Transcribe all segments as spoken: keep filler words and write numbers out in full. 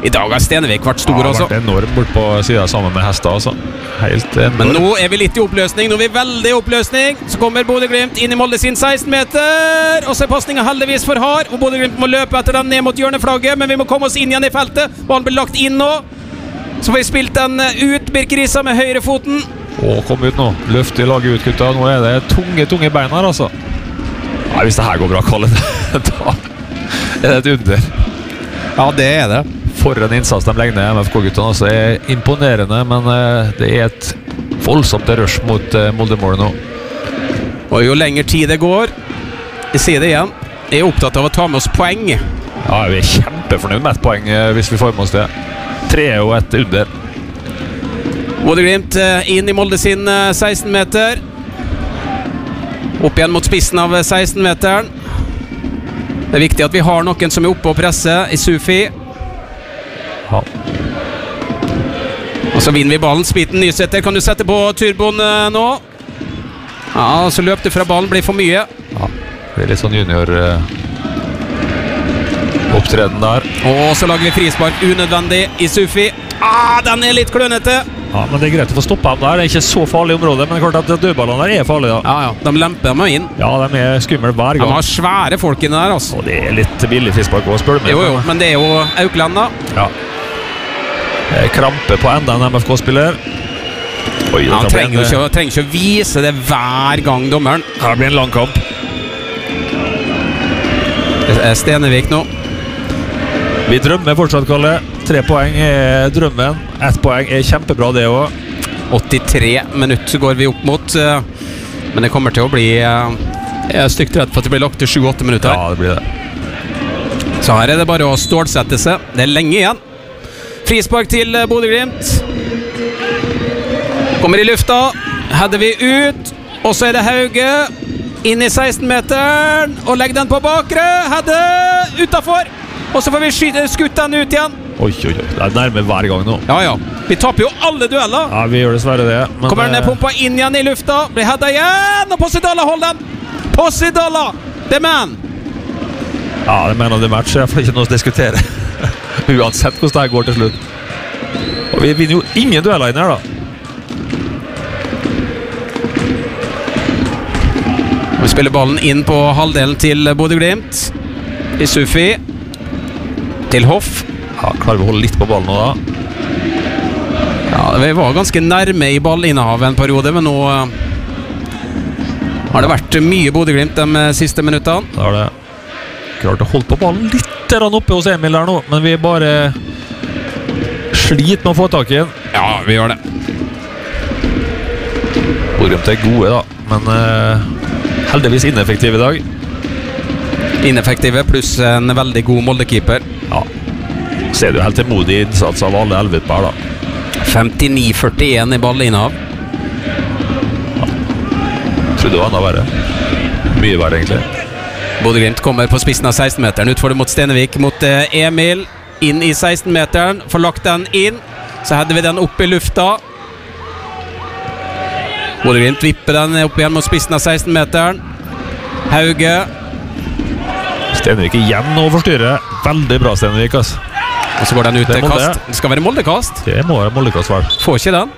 I dag har Stenevik vært stor også. Ja, vært enorm bort på siden sammen med Hestad altså. Helt enorm. Men nå er vi litt i oppløsning. Nå er vi veldig i oppløsning. Så kommer Bodø-Glimt inn i Molde sin seksten meter. Og så er passningen heldigvis for hard. Og Bodø-Glimt må løpe etter den ned mot hjørneflagget. Men vi må komme oss inn igjen i feltet. Ballen blir lagt inn nå. Så får vi spilt den ut. Birker Risa med høyre foten. Å, kom ut nå. Løft i laget ut, gutta. Nå er det tunge, tunge bein her altså. Nei, hvis det her går bra, Kalle, da er det et under. Ja, det er det. For en innsats de legger ned, M F K-guttene altså, er imponerende, men uh, det er et voldsomt rush mot uh, Molde-mål nå. Og jo lenger tid det går, jeg sier det igjen, jeg er opptatt av å ta med oss poeng. Ja, vi er kjempefornøyd med et poeng uh, hvis vi får med oss det. Tre er jo et under. Bodø-Glimt uh, inn i Molde sin uh, seksten meter. Opp igjen mot spissen av seksten meteren. Det er viktig at vi har noen som er oppe og presser i Sufi. Ja. Og så vinner vi ballen. Spiten Nysetter, kan du sette på turboen uh, nå? Ja, så løp det fra ballen, blir for mye. Ja, det er litt sånn junior uh, opptreden der. Og så lager vi frispark unødvendig i Sufi. Ah, den er litt klønete. Ja, men det er greit å få stoppet ham der. Det er ikke så farlig område, men det er klart at dødballene der er farlige da. Ja, ja, de lemper dem inn. Ja, de er skummel hver gang. De har svære folk inne der, altså. Og det er litt billig frispark å spørre med. Jo, jo, men det er jo Aukland da. Ja. Krampe på enda en M F K-spiller. Oi, ja, han trenger jo ikke, trenger ikke å vise det hver gang, dommeren. Her blir en lang kamp. Det er Stenevik nå. Vi drømmer fortsatt, Kalle. Tre poeng er drømmen. Ett poeng er kjempebra, det også. åttitre minutter går vi opp mot. Men det kommer til å bli... Jeg er stygt redd for at det blir lagt til sju åtte minutter. Ja, det blir det. Så her er det bare å stålsette seg. Det er lenge igjen. Frispark til Bodø-Glimt. Kommer i lufta. Header vi ut. Og så er det Hauge. Inn i seksten meteren. Og legger den på bakre. Header utenfor. Og så får vi skyte, skutt den ut igjen. Oi, oi, oi. Det er nærme hver gang nå. Ja, ja. Vi tapper jo alle dueller. Ja, vi gjør dessverre det. Men kommer den pumpa inn igjen i lufta. Blir headet igjen. Og Possidala holder den. Possidala. The man. Ja, det mener det match. Jeg får ikke noe å diskutere. Uansett hvordan det her går til slutt. Og vi vinner jo ingen dueller inn her da. Vi spiller ballen inn på halvdelen til Bodø-Glimt. I Sufi. Til Hoff. Ja, klarer vi å holde litt på ballen nå da? Ja, vi var ganske nærme i ballinnehavet en periode, men nå uh, har det vært mye Bodø-Glimt de siste minuttene. Da har det klart å holde på ballen litt der han oppe hos Emil der nå, men vi bare sliter med å få tak i den. Ja, vi gjør det. Bodø-Glimt er gode da, men uh, heldigvis ineffektive i dag. Ineffektive pluss en veldig god Molde-keeper. Ja, ser du helt til modig innsats av alle elvet på her da. femtini førtien i ballinnehav. Ja. Trodde det var enda verre. Mye verre egentlig. Bodø-Glimt kommer på spissen av seksten meteren. Utfordrer mot Stenevik, mot eh, Emil. Inn i seksten meteren. Får lagt den inn. Så hadde vi den opp i lufta. Bodø-Glimt vipper den opp igjen mot spissen av seksten meteren. Hauge. Stenevik igjen å forstyrre. Veldig bra Stenevik, ass. Og så går den ut til kast. Det skal være Molde-kast. Det må være Molde-kast, vel. Får ikke den.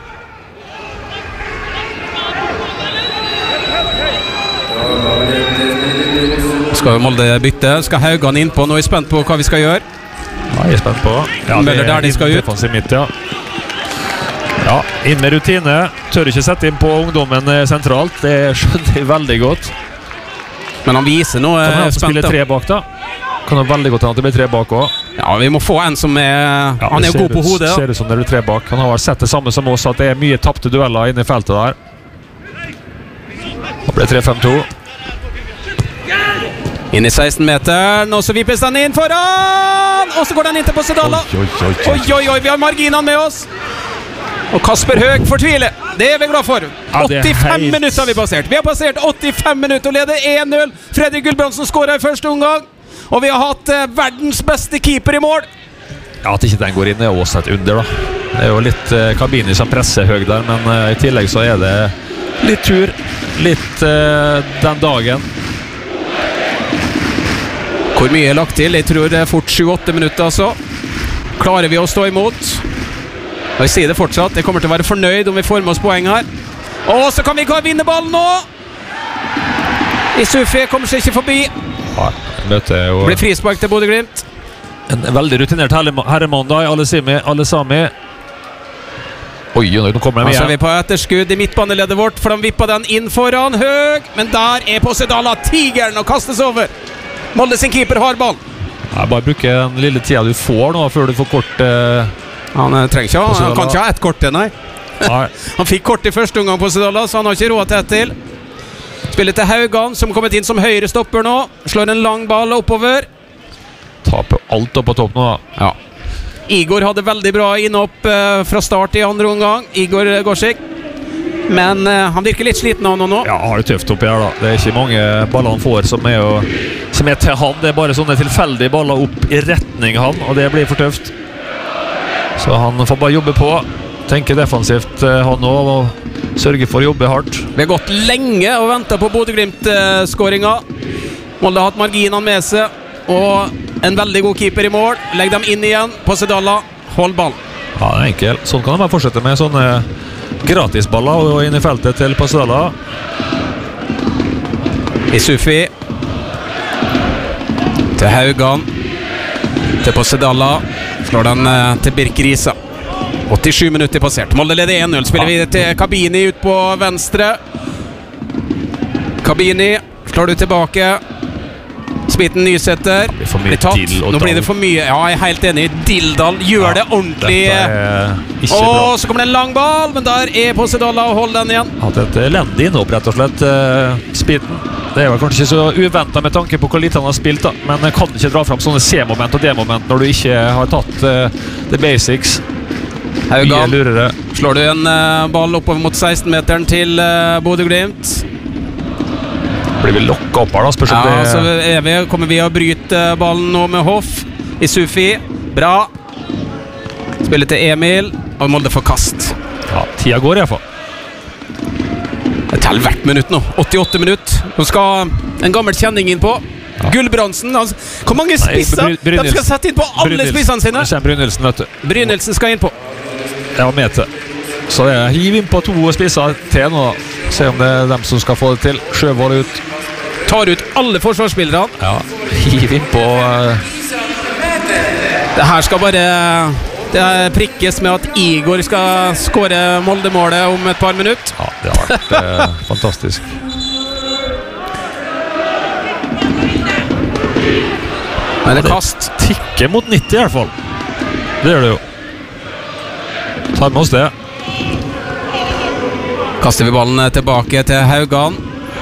Skal Molde bytte. Skal Haugan inn på. Nå er jeg spent på hva vi skal gjøre. Ja, jeg er spent på. Ja, Møller der de skal ut. Midt, ja. Ja, inn med rutine. Tør ikke sette inn på ungdommen sentralt. Det skjønner jeg veldig godt. Men han viser nå Kan han spille tre bak da? Kan han veldig godt at det blir tre bak også. Ja, vi må få en som er ja, han er jo god på hodet. Det ser ut som det blir tre bak. Han har sett det samme som oss, at det er mye tappte dueller inne i feltet der. Det ble tre fem to. Inn i seksten meteren, og så vippes den inn foran! Og så går den inn til Possidala. Oi, oi, oi, oi, oi, oi, vi har marginene med oss. Og Kasper Høeg fortviler. Det er vi glad for. Ja, åttifem helt... minutter har vi passert. Vi har passert åttifem minutter og leder én null. Fredrik Gulbrandsen skåret i første omgang. Og vi har hatt eh, verdens beste keeper i mål. Ja, at ikke den går inn er også et under da. Det er jo litt eh, Kabini som presser Høeg der, men eh, i tillegg så er det litt tur. Litt eh, den dagen. Hvor mye er lagt til? Jeg tror det er fort sju åtte minutter altså. Klarer vi å stå imot? Og jeg sier det fortsatt, jeg kommer til å være fornøyd om vi får med oss poeng her. Og så kan vi ikke vinne ballen nå! Isufi kommer seg ikke forbi. Ja, møter jo... Blir frispark til Bodø Glimt. En veldig rutinert herremann da, Alesami, Alesami. Oi, nå kommer de igjen. Så er vi igjen. på etterskudd i midtbaneleddet vårt, for de vipper den inn foran Høg. Men der er Posedala tigeren og kastes over. Molde sin keeper har ball. Jeg bare bruker den lille tida du får nå, før du får kort... Eh, han eh, trenger ikke ha, han kan ikke ha ett kort til, nei. nei. Han fikk kort i første omgang på Posedala, så han har ikke råd til ett til. Spiller til Haugan, som kommet inn som høyre stopper nå. Slår en lang ball oppover. Taper alt opp på topp nå da. Ja. Igor hadde veldig bra innopp eh, fra start i andre omgang. Igor Gorsik. Men eh, han virker litt sliten av nå nå. Ja, har det tøft oppi her da. Det er ikke mange baller han får som er, jo, som er til han. Det er bare sånne tilfeldige baller opp i retning han, og det blir for tøft. Så han får bare jobbe på. Tenker defensivt eh, han også, og sørger for å jobbe hardt. Vi har gått lenge og ventet på Bodø Glimt-skåringa. Molde har hatt marginene med seg. Og en veldig god keeper i mål. Legg dem inn igjen. Posedala, hold ball. Ja, det er enkelt. Sånn kan de bare fortsette med sånne gratisballer og inn i feltet til Posedala. Isufi til Haugan. Til Posedala. Slår den til Birk Risa. åttisju minutter passert. Molde leder en null. Spiller videre til Kabini ut på venstre. Kabini slår du tilbake. Smitten Nysetter blir tatt. Nå blir det for mye. Ja, jeg er helt enig. Dildal gjør ja, det ordentlig. Og så kommer det en lang ball, men der er Posedala og holder den igjen. Hatt et elendig innhopp, rett og slett, uh, Smitten. Det er vel kanskje ikke så uventet med tanke på hvor lite han har spilt da. Men jeg kan ikke dra frem sånne C-moment og D-moment når du ikke har tatt uh, the basics. Haugan, slår du en uh, ball oppover mot seksten-meteren til uh, Bodø Glimt. Blir vi lokket opp her da, spørs om ja, det... så er vi, kommer vi å bryte ballen nå med Hoff. Isufi, bra. Spiller til Emil, og Molde får kast. Ja, tida går i hvert fall. Det teller hvert minutt nå, åttiåtte minutt. Nå skal en gammel kjenning inn på. Ja. Gulbrandsen, altså, hvor mange spisser? Nei, de skal sette inn på alle Brynils. Spissene sine. Det kommer Brynilsen, vet du. Brynilsen skal inn på. Jeg var med til. Så jeg hiver inn på to spisser til nå. Se om det er dem som skal få det til. Sjøvold ut. Tar ut alle forsvarsspillerne. Ja, hiv inn på uh... Det her skal bare Det prikkes med at Igor skal skåre Molde-målet om et par minutter. Ja, det har vært uh, fantastisk. Men det kast tikker mot nitti i hvert fall. Det gjør det jo. Tar med oss det. Kaster vi ballen tilbake til Haugan.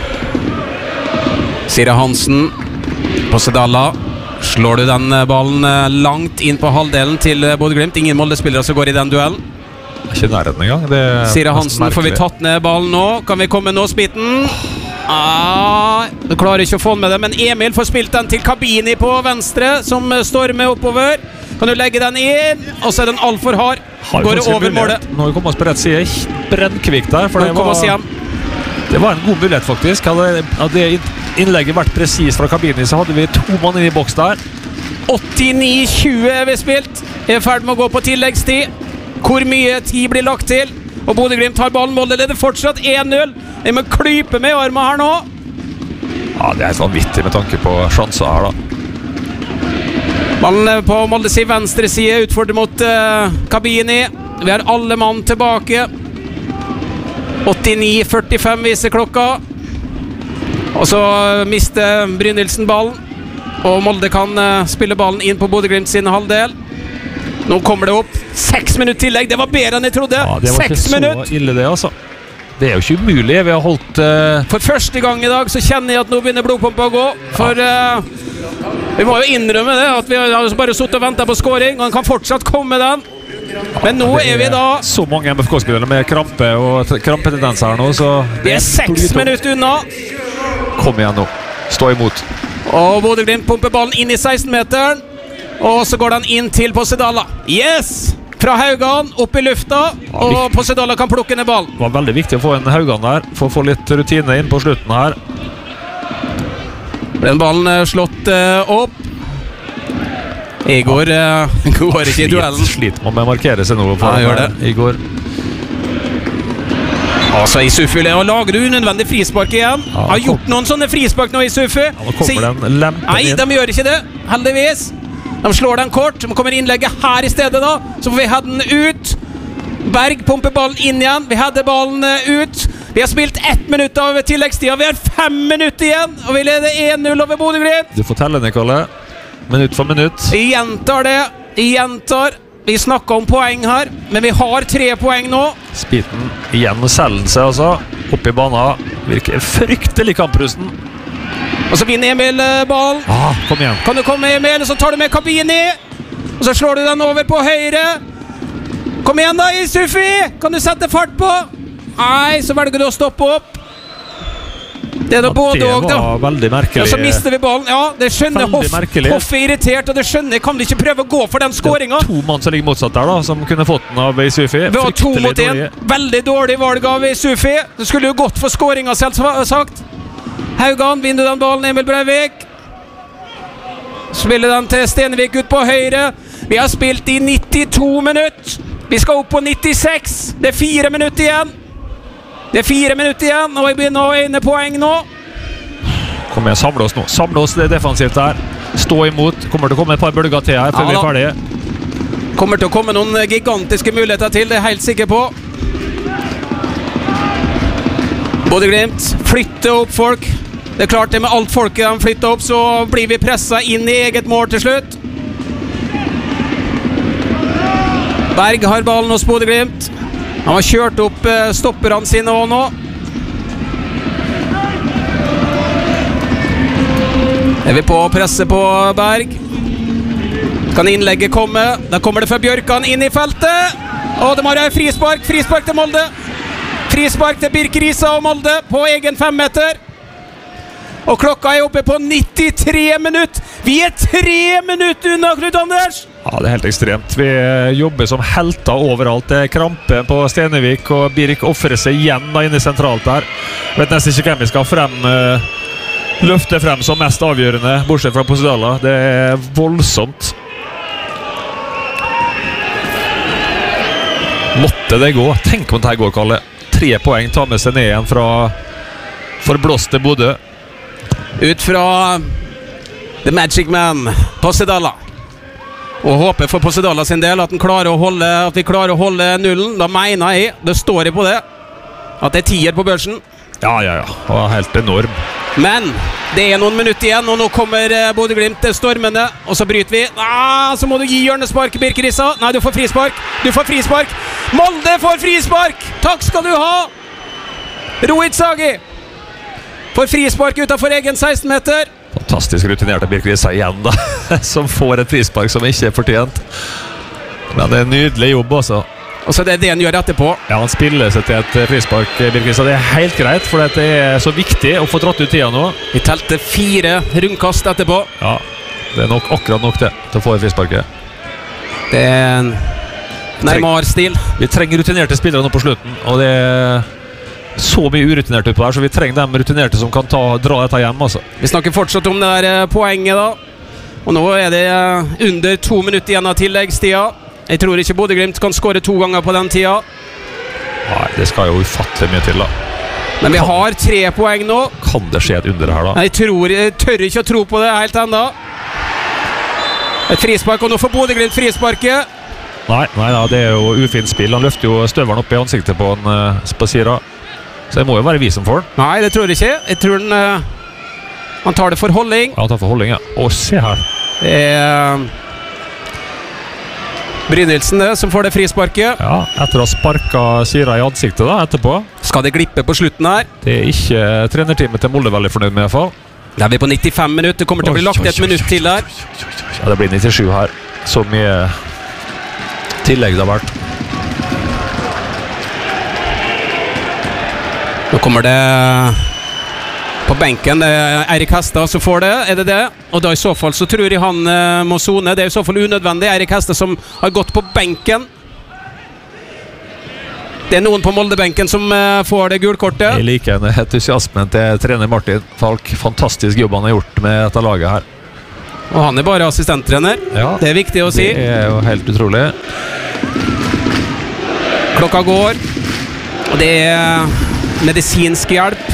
Sire Hansen. Posedala. Slår du den ballen langt inn på halvdelen til Bodø Glimt. Ingen Molde-spillere som går i den duellen. Det er ikke nærheten engang. Sire Hansen, får vi tatt ned ballen nå? Kan vi komme nå, Smitten? Ah, du klarer ikke å få den med det, men Emil får spilt den til Kabini på venstre, som stormer oppover. Kan du legge den inn? Og så er den alt for hard. Går det over målet. Nå har vi kommet oss på rett side. Brennkvikk der. For det var, det var en god mulighet faktisk. Hadde, hadde innlegget vært precis fra Kabini, så hadde vi to mann inn i boks der. åttini tjue er vi spilt. Er i ferd med å gå på tilleggstid. Hvor mye tid blir lagt til? Og Bodø Glimt har ballen. Molde leder fortsatt en null. De må klype med armen her nå. Ja, det er vanvittig med tanke på sjanser her da. Ballen på Molde sin venstre side, utfordrer mot uh, Kabini. Vi har alle mann tilbake. åttini førtifem viser klokka. Og så mister Brynildsen ballen. Og Molde kan uh, spille ballen inn på Bodø Glimt sin halvdel. Nå kommer det opp. Seks minutter tillegg. Det var bedre enn jeg trodde. Ja, det var Seks ikke minutter. Så ille det, altså. Det er jo ikke umulig. Vi har holdt uh... For første gang i dag så kjenner jeg at nå begynner blodpumpa å gå. For uh, vi må jo innrømme det, at vi har bare suttet og ventet på scoring, og han kan fortsatt komme med den. Men nå er, er vi da så mange M F K-spillere med krampe og krampetendenser her nå, så vi er seks minutter unna. Kom igjen nå. Stå imot. Og Bodø Glimt pumper ballen inn i seksten-meteren. Og så går den inn til Posedala. Yes! Fra Haugan, opp i lufta. Og Posedala kan plukke ned ballen. Det var veldig viktig å få en Haugan der, for å få litt rutine inn på slutten her. Den ballen er slått uh, opp. Igor uh, går ikke i duellen. Sliter man med å markere seg nå. Ja, gjør det. Igor. Altså, Isufu lager du unødvendig frispark igjen. Ja, har gjort noen sånne frispark nå, Isufu. Ja, nå kommer den lempen Nei, inn. de gjør ikke det, heldigvis. De slår den kort. De kommer innlegget her i stedet da. Så får vi ha den ut. Berg pumper ballen inn igjen. Vi hadde ballen ut. Vi har spilt ett minutt av tilleggstida. Vi har fem minutter igjen, og vi leder én null over Bodø-Glimt. Du får telle, Nikolle. Minutt for minutt. Vi gjentar det. Vi gjentar. Vi snakker om poeng her, men vi har tre poeng nå. Spiten igjen selger seg, altså. Opp i banen. Virker fryktelig kamprusten. Og så vinner Emil ballen. Ah, kom igjen. Kan du komme, Emil, og så tar du med Kabini. Og så slår du den over på høyre. Kom igjen da, Isufi! Kan du sette fart på? Nei, så velger du å stoppe opp. Det er da både og, da. Det var veldig merkelig. Og så mister vi ballen. Ja, det skjønner Hoff. Hoff er irritert, og det skjønner kan de ikke prøve å gå for den skåringen. Det var to mann som ligger motsatt der da, som kunne fått den av Isufi. Vi har to mot en. Veldig dårlig valg av Isufi. Det skulle jo gått for skåringen, selv sagt. Haugan vinner den ballen, Emil Breivik. Spiller den til Stenevik ut på høyre. Vi har spilt i nittito minutter. Vi skal opp på nittiseks. Det er fire minutter igjen. Det er fire minutter igjen, og vi begynner å ene poeng nå. Kom igjen, samle oss nå. Samle oss det defensivt her. Stå imot. Kommer til å komme et par bølger til her før ja, vi er ferdige. Kommer til å komme noen gigantiske muligheter til, det er jeg helt sikker på. Bodø-Glimt flytter opp folk. Det er klart det med alt folket de flytter opp, så blir vi presset inn i eget mål til slutt. Berg har ballen hos Bodø-Glimt. Han har kjørt opp stopperne sine også nå. Er vi på å presse på Berg. Kan innlegget komme? Da kommer det fra Bjørkan inn i feltet. Og det må være frispark. Frispark til Molde. Frispark til Birk Risa og Molde på egen femmeter. Og klokka er oppe på nittitre minutter. Vi er tre minutter unna, Knut Anders. Ja, det er helt ekstremt. Vi jobber som helter overalt. Det er krampe på Stenevik, og Birk offrer seg igjen da inne sentralt der. Jeg vet nesten ikke hvem vi skal frem, uh, løfte frem som mest avgjørende, bortsett fra Posedala. Det er voldsomt. Måtte det gå. Tenk om det går, Kalle. Tre poeng tar med seg ned igjen fra forblåste Bodø. Ut fra The Magic Man, Posedala. Og håper for Posedala sin del at, den klarer å holde, at vi klarer å holde nullen. Da mener jeg, det står jeg på det, at det er tier på børsen. Ja, ja, ja. Det var helt enorm. Men det er noen minutter igjen, og nå kommer Bodø-Glimt stormende, og så bryter vi. Ah, så må du gi hjørnespark, Birk Risa. Nei, du får frispark. Du får frispark. Molde får frispark! Takk skal du ha! Rohit Sagi får frispark utenfor egen seksten meter. Fantastisk rutinerte Birk Risa igjen da, som får et frispark som ikke er fortjent. Men det er en nydelig jobb også. Og så det er det han gjør etterpå. Ja, han spiller seg til et frispark, Birk Risa. Det er helt greit, for det er så viktig å få dratt ut tida nå. Vi telte fire rundkast etterpå. Ja, det er nok, akkurat nok det, til å få et frisparket. Det er en Neymar-stil. Vi trenger rutinerte spillere nå på slutten, og det er så mye urutinert ut på her, så vi trenger de rutinerte som kan ta, dra dette hjem, altså. Vi snakker fortsatt om det der poenget da, og nå er det under to minutter igjen av tilleggstida. Jeg tror ikke Bodø-Glimt kan skåre to ganger på den tida. Nei, det skal jo ufattelig mye til da. Men vi kan, har tre poeng nå. Kan det skje et under her da? Jeg, tror, jeg tør ikke å tro på det helt enda. Et frispark, og nå får Bodø-Glimt frisparket. Nei, nei, nei, det er jo ufint spill. Han løfter jo støveren opp i ansiktet på en uh, Spasira. Så det må jo være vi som får den. Nei, det tror jeg ikke. Jeg tror den, uh, han tar det for holding. Ja, han tar for holding, ja. Å, se her. Det er uh, Brynildsen det, som får det frisparket. Ja, etter å ha sparket Sira i ansiktet da, etterpå. Skal det glippe på slutten her? Det er ikke trenerteamet til Molde veldig fornøyd med i hvert fall. Det er vi på nittifem minutter. Det kommer til å bli lagt et minutt til her. Ja, det blir nittisju her. Så mye tillegg det har vært. Nå kommer det på benken, det er Eirik Hestad som får det, er det det? Og da i så fall så tror jeg han uh, må zone. Det er i så fall unødvendig. Eirik Hestad som har gått på benken. Det er noen på Molde-benken som uh, får det gulkortet. Jeg liker en entusiasmen til trener Martin Falk. Fantastisk jobb han har gjort med dette laget her. Og han er bare assistenttrener. Ja, det er viktig å si. Det er jo helt utrolig. Klokka går, og det er medisinsk hjelp.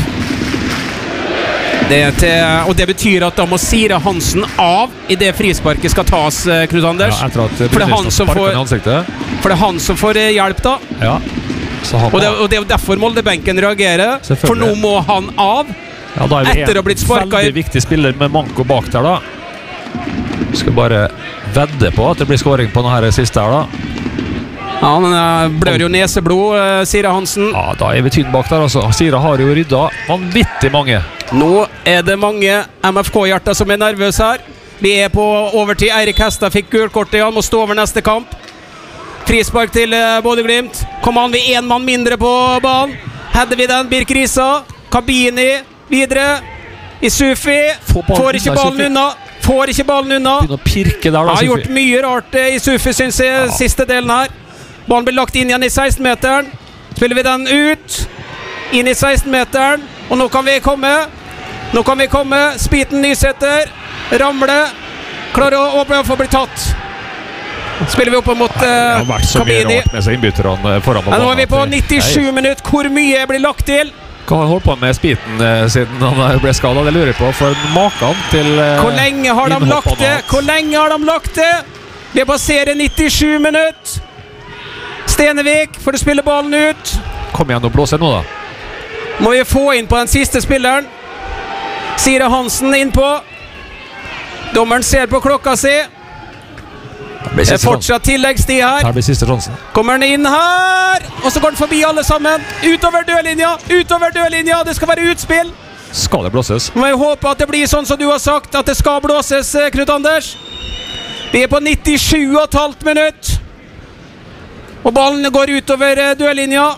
Det er til, og det betyr at da må Sire Hansen av i det frisparket skal tas, Knut Anders. Ja, jeg tror at for, det er han som får, for det er han som får hjelp da. Ja. Så han og, det, og det er derfor Molde-benken reagerer. For nå må han av. Ja, da er vi etter å ha blitt sparket. Veldig viktig spiller med manko bak der da. Skal bare vedde på at det blir skåring på denne siste her da. Ja, han blør jo neseblod, Sire Hansen. Ja, da er vi tynn bak der altså. Sire har jo rydda vanvittig mange. Nå er det mange M F K-hjerter som er nervøse her. Vi er på overtid. Eirik Hestad fikk gulkortet, han må stå over neste kamp. Frispark til Bodø-Glimt. Kom an, vi er en mann mindre på banen. Hedder vi den, Birk Risa. Kabini, videre. Isufi, får ikke ballen unna. Får ikke ballen unna. Begynner å pirke der da, har gjort mye rart Isufi, synes jeg, ja. Siste delen her. Ballen blir lagt inn igjen i seksten-meteren. Spiller vi den ut. Inn i seksten-meteren. Og nå kan vi komme. Nå kan vi komme. Spiten Nysetter. Ramle. Klarer å åpne for å bli tatt. Spiller vi opp mot uh, det har vært så mye rart med seg innbytterne foran på banen. Nå er vi på nittisju minutter. Hvor mye blir lagt til? Hva har holdt på med Spiten uh, siden han ble skadet? Det lurer jeg på. For maken til uh, Hvor lenge har de lagt det? Hvor lenge har de lagt det? Vi passerer nittisju minutter. Stenevik får du spille ballen ut. Kom igjen og blåse nå da. Må vi få inn på den siste spilleren. Sire Hansen inn på. Dommeren ser på klokka si. Det er fortsatt tilleggstid her. Her blir siste sjansen. Kommer den inn her. Og så går den forbi alle sammen. Utover dødlinja. Utover dødlinja. Det skal være utspill. Skal det blåses? Må jeg håpe at det blir sånn som du har sagt, at det skal blåses, Knut Anders. Vi er på nittisju og et halvt minutt. Og ballen går utover dødlinja.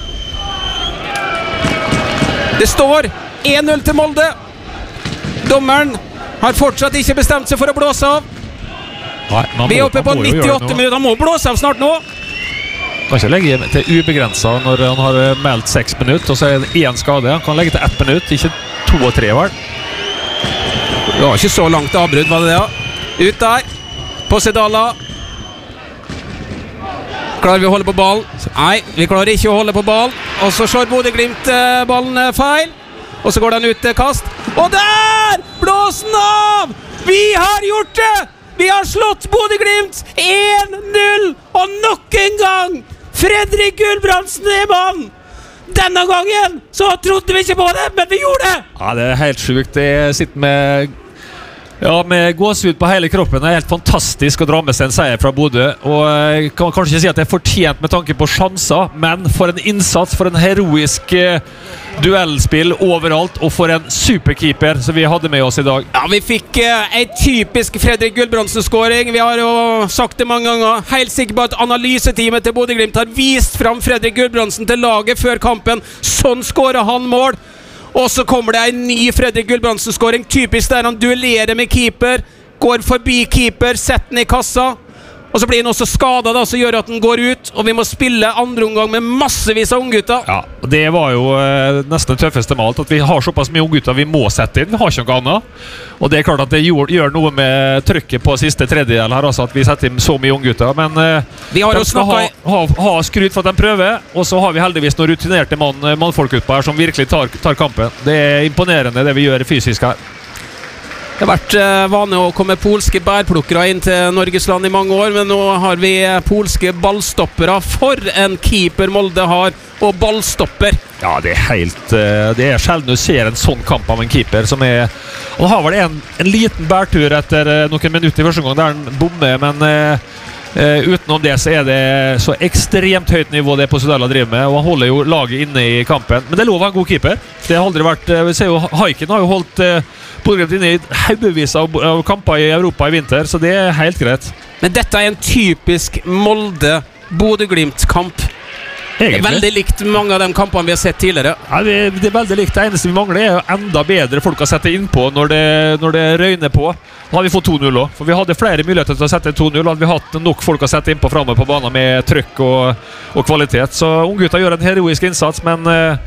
Det står en null til Molde. Dommeren har fortsatt ikke bestemt seg for å blåse av. Nei, vi er oppe på nittiåtte minutter. Han må blåse av snart nå. Kan ikke legge til ubegrenset når han har meldt seks minutter, og så er det én skade. Han kan legge til ett minutt, ikke to og tre vel. Det var ikke så langt avbrudd, var det det? Ja. Ut der. Possedala. Klarer vi å holde på ballen? Nei, vi klarer ikke å holde på ballen. Og så slår Bodø-Glimt ballen feil. Og så går den ut til kast. Og der! Blås den av! Vi har gjort det! Vi har slått Bodø-Glimt en null! Og nok en gang! Fredrik Gulbrandsen er mann! Denne gangen så trodde vi ikke på det, men vi gjorde det! Ja, det er helt sjukt. Jeg sitter med... Ja, med gåsehud på hele kroppen. Det er helt fantastisk å dra med seg en seier fra Bodø. Og jeg kan kanskje ikke si at det er fortjent med tanke på sjanser, men for en innsats, for en heroisk eh, duellspill overalt, og for en superkeeper som vi hadde med oss i dag. Ja, vi fikk eh, en typisk Fredrik Gulbrandsen-skåring. Vi har jo sagt det mange ganger. Helt sikker på at analyseteamet til Bodø-Glimt har vist fram Fredrik Gulbrandsen til laget før kampen. Sånn skårer han mål. Og så kommer det en ny Fredrik Gulbrandsen-skåring. Typisk der han duellerer med keeper. Går forbi keeper, setter den i kassa. Og så blir han også skadet da, som gjør at den går ut. Og vi må spille andre omgang med massevis av unggutter. Ja, det var jo eh, nesten det tøffeste med alt. At vi har såpass mye unggutter vi må sette inn. Vi har ikke noe annet. Og det er klart at det gjør, gjør noe med trykket på siste tredjedel her, altså at vi setter inn så mye unggutter. Men eh, vi har de skal ha, ha, ha skryt for at de prøver. Og så har vi heldigvis noen rutinerte mann, mannfolk utpå her som virkelig tar, tar kampen. Det er imponerende det vi gjør fysisk her. Det har vært eh, vane å komme polske bærplukkere inn til Norgesland i mange år, men nå har vi polske ballstoppere. For en keeper Molde har, og ballstopper. Ja, det er helt uh, det er sjelden du ser en sånn kamp av en keeper som er... Han har vel en, en liten bærtur etter uh, noen minutter i første gang der han bommer, men uh, uh, utenom det så er det så ekstremt høyt nivå det Possedala driver med, og han holder jo laget inne i kampen. Men det er lov å ha en god keeper. Det har aldri vært... Uh, vi ser jo Haiken har jo holdt... Uh, Bodø-Glimt inne i haugevis av, av kamper i Europa i vinter, så det er helt greit. Men dette er en typisk Molde-Bodø-Glimt-kamp. Det er veldig likt mange av de kampene vi har sett tidligere. Ja, det, det er veldig likt. Det eneste vi mangler er jo enda bedre folk å sette innpå når det, når det røyner på. Nå har vi fått to null også, for vi hadde flere muligheter til å sette to null. Hadde vi hatt nok folk å sette innpå framme på banen med trykk og, og kvalitet. Så unggutta gjør en heroisk innsats, men uh,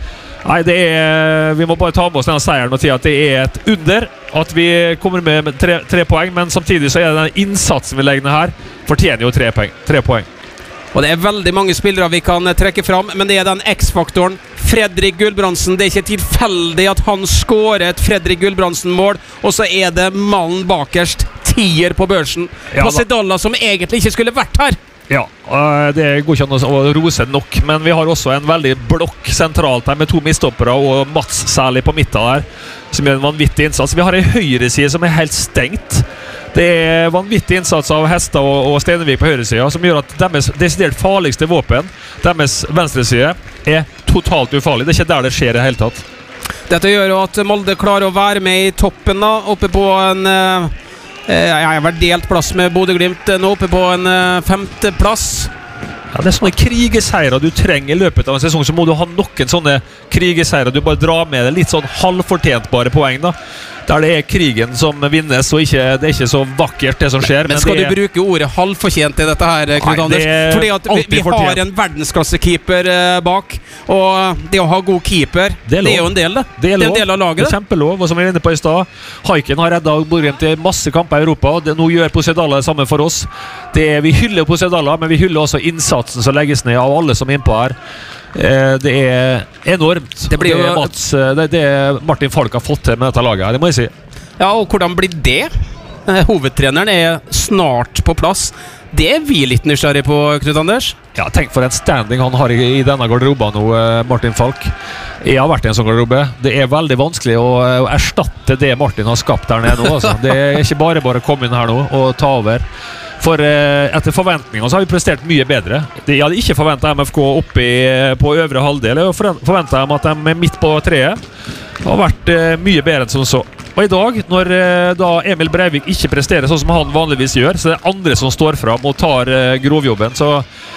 Nei, det er, vi må bare ta med oss denne seieren og si at det er et under at vi kommer med med tre, tre poeng, men samtidig så er det den innsatsen vi legger ned her, fortjener jo tre poeng. Tre poeng. Og det er veldig mange spillere vi kan trekke fram, men det er den X-faktoren. Fredrik Gulbrandsen, det er ikke tilfeldig at han skårer et Fredrik Gulbrandsen-mål, og så er det mannen bakerst, tier på børsen. Ja, Posedalla som egentlig ikke skulle vært her. Ja, det går ikke an å rose nok, men vi har også en veldig blokk sentralt her med to midtstoppere og Mats særlig på midten der, som gjør en vanvittig innsats. Vi har en høyre side som er helt stengt. Det er vanvittig innsats av Hestad og, og Stenevik på høyre side, som gjør at deres desidert farligste våpen, deres venstre side, er totalt ufarlig. Det er ikke der det skjer i det hele tatt. Dette gjør jo at Molde klarer å være med i toppen da, oppe på en... Uh Jeg har vært delt plass med Bodø-Glimt nå oppe på en uh, femte plass. Ja, det er sånne krigeseirer du trenger i løpet av en sesong, så må du ha noen sånne krigeseirer. Du bare drar med deg litt sånn halvfortjentbare poeng da. Der det er krigen som vinnes, og ikke, det er ikke så vakkert det som skjer. Men, men skal du bruke ordet halvfortjent i dette her, Knut Nei, Anders? Fordi at vi, vi har en verdensklassekeeper uh, bak, og det å ha god keeper, det er, det er jo en del det. Det er, det er en del av laget. Det er kjempelov, og som vi er inne på i sted, Haiken har reddet Bodø-Glimt i masse kamper i Europa, og det, nå gjør Posedalla det samme for oss. Det er, vi hyller Posedalla, men vi hyller også innsatsen som legges ned av alle som er innpå her. Det er enormt. Det blir jo det, Mats, det, det Martin Falk har fått til med dette laget her, det må jeg si. Ja, og hvordan blir det? Hovedtreneren er snart på plass. Det er vi litt nysgjerrig på, Knut Anders. Ja, tenk for en standing han har i, i denne garderoben nå, Martin Falk. Jeg har vært i en sånn garderobe. Det er veldig vanskelig å, å erstatte det Martin har skapt der nede nå. Altså. Det er ikke bare bare å komme inn her nå og ta over. For eh, etter forventningene så har vi prestert mye bedre. Jeg hadde ikke forventet M F K oppe i, på øvre halvdel. Jeg forventet dem at de midt på treet har vært eh, mye bedre enn som så. Og i dag, når eh, da Emil Breivik ikke presterer sånn som han vanligvis gjør, så det er andre som står frem og tar eh, grovjobben. Så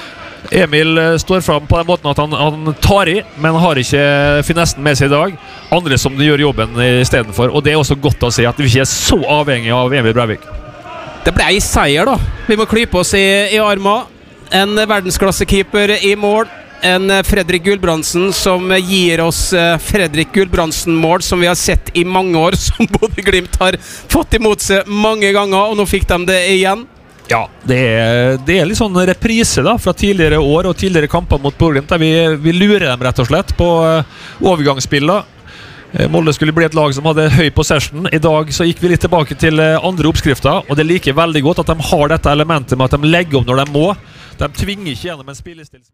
Emil eh, står frem på den måten at han, han tar i, men har ikke finessen med seg i dag. Andre som gjør jobben i stedet for. Og det er også godt å se at vi ikke er så avhengig av Emil Breivik. Det ble en seier da. Vi må klype oss i, i arma. En verdensklassekeeper i mål. En Fredrik Gulbrandsen som gir oss Fredrik Gulbrandsen-mål som vi har sett i mange år, som Bodø-Glimt har fått imot seg mange ganger, og nå fikk de det igjen. Ja, det er, det er litt sånn reprise da, fra tidligere år og tidligere kamper mot Bodø-Glimt, der vi, vi lurer dem rett og slett på overgangsspillet. Molde skulle bli et lag som hadde høy possession. I dag så gikk vi litt tilbake til andre oppskrifter, og det liker veldig godt at de har dette elementet med at de legger om når de må. De tvinger ikke gjennom en spillestil.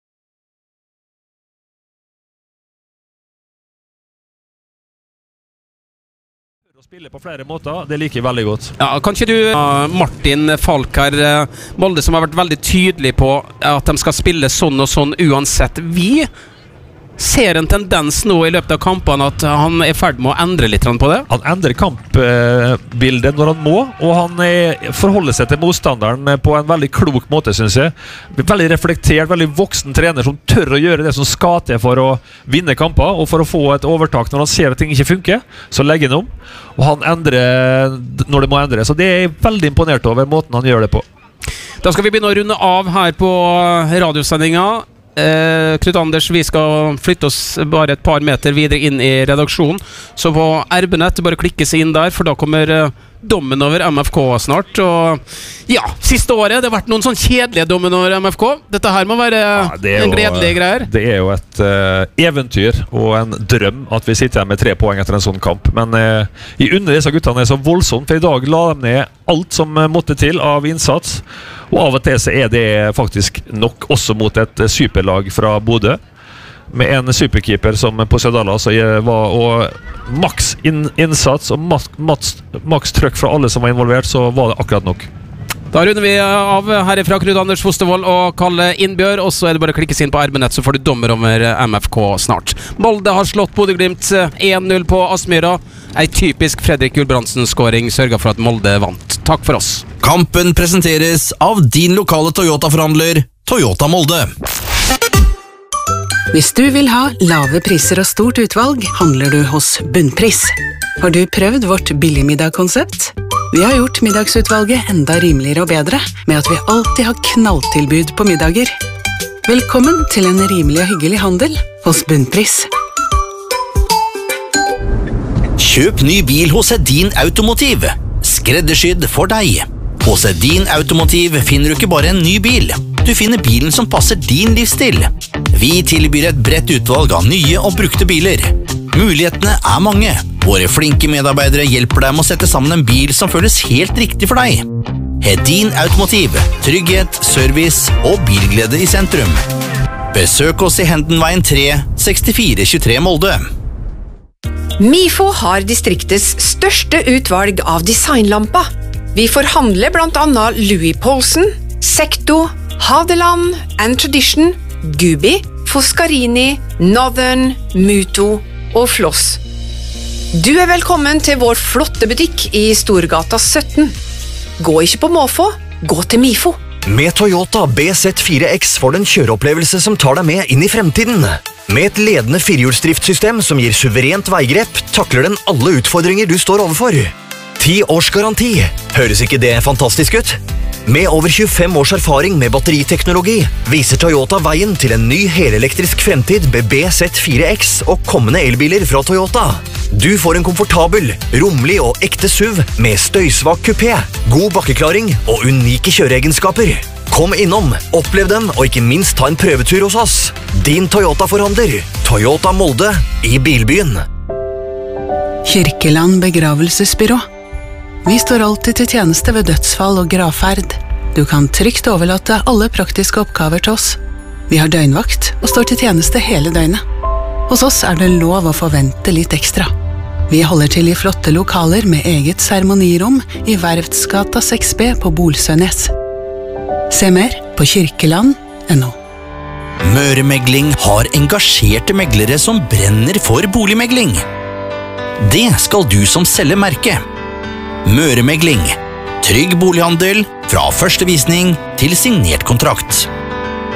Å spille på flere måter, det liker jeg veldig godt. Ja, kan ikke du, Martin Falk her, Molde som har vært veldig tydelig på at de skal spille sånn og sånn uansett. Vi ser en tendens nå i løpet av kampene at han er i ferd med å endre litt på det? Han endrer kampbildet når han må, og han forholder seg til motstanderen på en veldig klok måte, synes jeg. Veldig reflektert, veldig voksen trener som tør å gjøre det som skal til for å vinne kamper, og for å få et overtak når han ser at ting ikke funker, så legger han om. Og han endrer når det må endre, så det er jeg veldig imponert over måten han gjør det på. Da skal vi begynne å runde av her på radiosendinga. Eh, Knut Anders, vi skal flytte oss bare et par meter videre inn i redaksjonen, så på R B Nett bare klikke seg inn der, for da kommer eh, dommen over M F K snart. Og ja, siste året det har vært noen sånn kjedelige dommen over M F K. Dette her må være ja, en gledelig greier. Det er jo et uh, eventyr og en drøm at vi sitter her med tre poeng etter en sånn kamp, men uh, i under disse guttene er så voldsomt, for i dag la de ned alt som måtte til av innsats. Og av og til så er det faktisk nok også mot et superlag fra Bodø, med en superkeeper som Posedalla var, og maks in innsats og maks, maks, maks trøkk fra alle som var involvert, så var det akkurat nok. Da runder vi av herifra Knut Anders Fostervold og Kalle Innbjør, og så er det bare å klikke inn på R B Nett, så får du dommer over M F K snart. Molde har slått Bodø-Glimt én null på Aspmyra. En typisk Fredrik Gulbrandsen-skåring sørget for at Molde vant. Takk for oss. Kampen presenteres av din lokale Toyota-forhandler, Toyota Molde. Hvis du vil ha lave priser og stort utvalg, handler du hos Bunnpris. Har du prøvd vårt billigmiddag-konsept? Vi har gjort middagsutvalget enda rimeligere og bedre, med at vi alltid har knalltilbud på middager. Velkommen til en rimelig og hyggelig handel hos Bunnpris. Kjøp ny bil hos Edin Automotiv. Skreddersydd for deg. Hos Edin Automotiv finner du ikke bare en ny bil. Du finner bilen som passer din livsstil. Vi tilbyr et bredt utvalg av nye og brukte biler. Mulighetene er mange. Våre flinke medarbeidere hjelper deg med å sette sammen en bil som føles helt riktig for deg. Edin Automotiv. Trygghet, service og bilglede i sentrum. Besøk oss i Hendenveien tre, sekstifire tjuetre Molde. Mifo har distriktets største utvalg av designlamper. Vi forhandler blant annet Louis Poulsen, Secto, Hadeland, and Tradition, Gubi, Foscarini, Northern, Muto og Floss. Du er velkommen til vår flotte butikk i Storgata sytten. Gå ikke på måfå, gå til Mifo. Med Toyota B Z fire X får du en kjøreopplevelse som tar deg med inn i fremtiden. Med et ledende firehjulsdriftssystem som gir suverent veigrep, takler den alle utfordringer du står overfor. ti års garanti. Høres ikke det fantastisk ut? Med over tjuefem års erfaring med batteriteknologi viser Toyota veien til en ny helelektrisk fremtid med B Z fire X og kommende elbiler fra Toyota. Du får en komfortabel, rommelig og ekte S U V med støysvak kupé, god bakkeklaring og unike kjøreegenskaper. Kom innom, opplev dem og ikke minst ta en prøvetur hos oss. Din Toyota-forhandler, Toyota Molde i Bilbyen. Kirkeland begravelsesbyrå. Vi står alltid til tjeneste ved dødsfall og gravferd. Du kan trygt overlate alle praktiske oppgaver til oss. Vi har døgnvakt og står til tjeneste hele døgnet. Hos oss er det lov å forvente litt ekstra. Vi holder til i flotte lokaler med eget seremonirom i Verftsgata seks B på Bolsønes. Se mer på kirkeland punktum no. Møремegling har engasjerte meglere som brenner for boligmegling. Det skal du som selger merke. Møремegling. Trygg bolighandel fra første visning til signert kontrakt.